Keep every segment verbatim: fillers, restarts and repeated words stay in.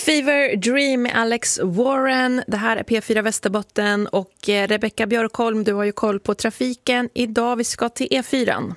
Fever Dream med Alex Warren. Det här är P fyra Västerbotten och Rebecca Björkholm, du har ju koll på trafiken. Idag vi ska till E fyra.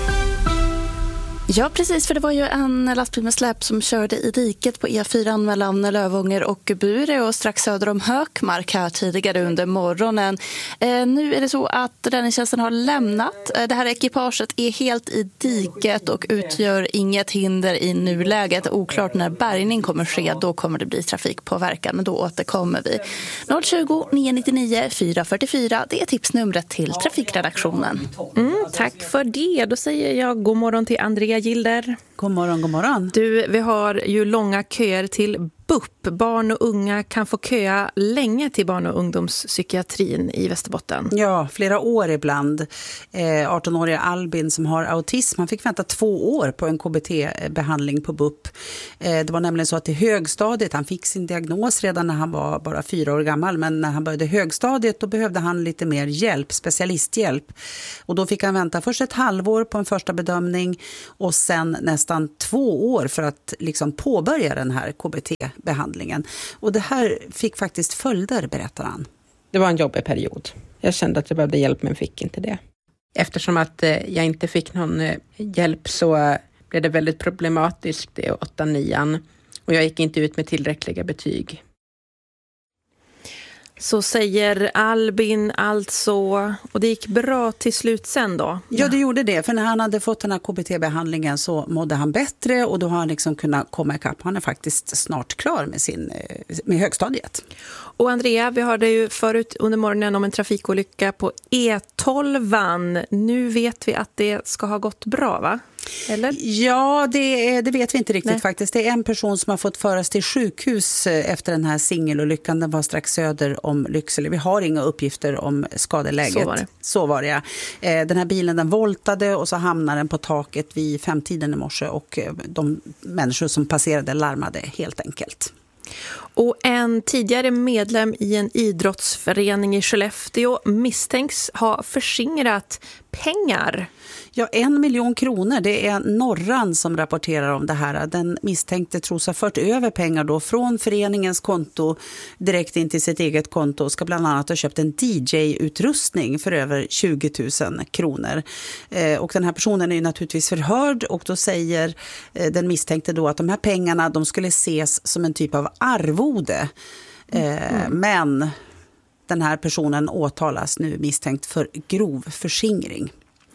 Ja, precis, för det var ju en lastbil med släp som körde i diket på E fyra mellan Lövånger och Bure och strax söder om Hökmark här tidigare under morgonen. Eh, nu är det så att räddningstjänsten har lämnat. Eh, det här ekipaget är helt i diket och utgör inget hinder i nuläget. Oklart när bärgning kommer ske, då kommer det bli trafikpåverkan, men då återkommer vi. noll tjugo, nio nittionio, fyra fyrtiofyra, det är tipsnumret till trafikredaktionen. Mm, tack för det. Då säger jag god morgon till Andrea Gilder. God morgon, god morgon. Du, vi har ju långa köer till B U P. Barn och unga kan få köa länge till barn- och ungdomspsykiatrin i Västerbotten. Ja, flera år ibland. Eh, arton-åriga Albin som har autism, han fick vänta två år på en K B T-behandling på B U P. Eh, det var nämligen så att i högstadiet, han fick sin diagnos redan när han var bara fyra år gammal, men när han började högstadiet då behövde han lite mer hjälp, specialisthjälp. Och då fick han vänta först ett halvår på en första bedömning och sen nästan två år för att liksom påbörja den här K B T-behandlingen. Och det här fick faktiskt följder, berättar han. Det var en jobbig period. Jag kände att jag behövde hjälp men fick inte det. Eftersom att jag inte fick någon hjälp så blev det väldigt problematiskt i åtta nian. Och jag gick inte ut med tillräckliga betyg. Så säger Albin alltså, och det gick bra till slut sen då? Ja, det gjorde det. För när han hade fått den här K B T-behandlingen så mådde han bättre och då har han liksom kunnat komma ikapp. Han är faktiskt snart klar med, sin, med högstadiet. Och Andrea, vi hörde ju förut under morgonen om en trafikolycka på E tolv. Nu vet vi att det ska ha gått bra, va? Eller? Ja, det, det vet vi inte riktigt. Nej. Faktiskt. Det är en person som har fått föras till sjukhus efter den här singelolyckan. Den var strax söder om Lycksele. Vi har inga uppgifter om skadeläget. Så var det. Så var det, ja. Den här bilen den voltade och så hamnade den på taket vid femtiden i morse och de människor som passerade larmade helt enkelt. Och en tidigare medlem i en idrottsförening i Skellefteå misstänks ha förskingrat pengar. Ja, en miljon kronor. Det är Norran som rapporterar om det här. Den misstänkte tros ha fört över pengar då från föreningens konto direkt in till sitt eget konto och ska bland annat ha köpt en D J-utrustning för över tjugo tusen kronor. Eh, och den här personen är ju naturligtvis förhörd och då säger eh, den misstänkte då att de här pengarna de skulle ses som en typ av arvode. Eh, mm. Men den här personen åtalas nu misstänkt för grov förskingring.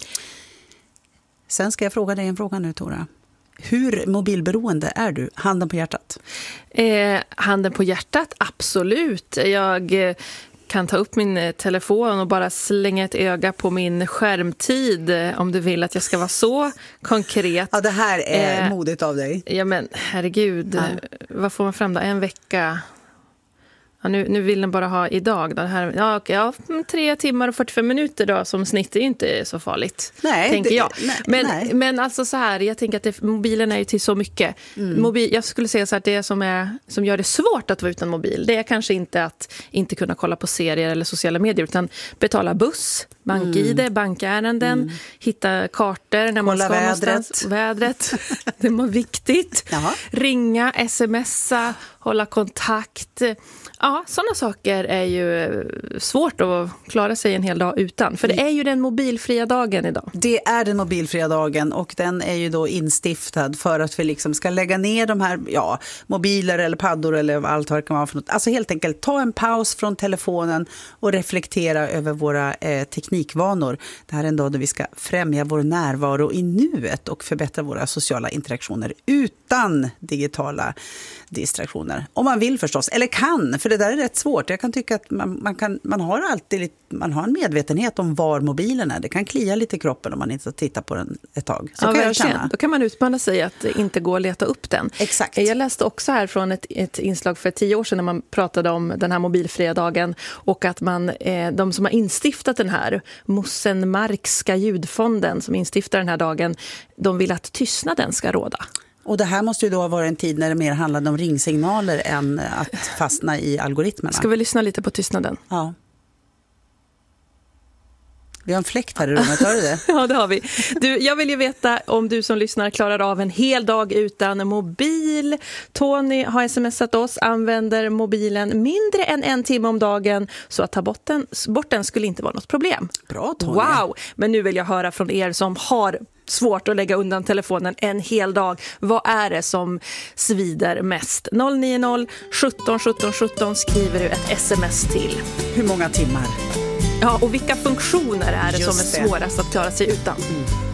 Sen ska jag fråga dig en fråga nu, Tora. Hur mobilberoende är du? Handen på hjärtat? Eh, handen på hjärtat, absolut. Jag eh, kan ta upp min telefon och bara slänga ett öga på min skärmtid eh, om du vill att jag ska vara så konkret. Ja, det här är eh, modigt av dig. Ja, men herregud. Ja. Vad får man fram då? En vecka... Ja, nu, nu vill den bara ha idag. Då. Här, ja, okay, ja, tre timmar och fyrtiofem minuter då, som snitt är ju inte så farligt, nej, tänker det, jag. Nej, men, nej. men alltså så här, jag tänker att det, mobilen är ju till så mycket. Mm. Mobil, jag skulle säga så att det som, är, som gör det svårt att vara utan mobil, det är kanske inte att inte kunna kolla på serier eller sociala medier, utan betala buss, bank-I D, mm. bankärenden, mm. hitta kartor när kolla man ska vädret. någonstans. Vädret. Det var viktigt. Jaha. Ringa, smsa, hålla kontakt. Ja, sådana saker är ju svårt att klara sig en hel dag utan. För det är ju den mobilfria dagen idag. Det är den mobilfria dagen och den är ju då instiftad för att vi liksom ska lägga ner de här ja, mobiler eller paddor eller allt vad det kan vara för något. Alltså helt enkelt ta en paus från telefonen och reflektera över våra eh, teknikvanor. Det här är en dag då vi ska främja vår närvaro i nuet och förbättra våra sociala interaktioner utan digitala distraktioner. Om man vill förstås, eller kan, för det där är rätt svårt. Jag kan tycka att man, man, kan, man har alltid lite, man har en medvetenhet om var mobilen är. Det kan klia lite i kroppen om man inte tittar på den ett tag. Så ja, kan jag känna. Då kan man utmana sig att inte gå och leta upp den. Exakt. Jag läste också här från ett, ett inslag för tio år sedan när man pratade om den här mobilfria dagen och att man, eh, de som har instiftat den här, Mossenmarkska ljudfonden som instiftar den här dagen, de vill att tystnaden ska råda. Och det här måste ju då ha varit en tid när det mer handlade om ringsignaler än att fastna i algoritmerna. Ska vi lyssna lite på tystnaden? Ja. Vi har en fläkt här i rummet, har du det? Ja, det har vi. Du, jag vill ju veta om du som lyssnar klarar av en hel dag utan mobil. Tony har smsat oss, använder mobilen mindre än en timme om dagen, så att ta bort den, bort den skulle inte vara något problem. Bra, Tony. Wow! Men nu vill jag höra från er som har svårt att lägga undan telefonen en hel dag. Vad är det som svider mest? noll nio noll sjutton sjutton sjutton skriver du ett sms till. Hur många timmar? Ja, och vilka funktioner är det Just som är det. svårast att klara sig utan? Mm.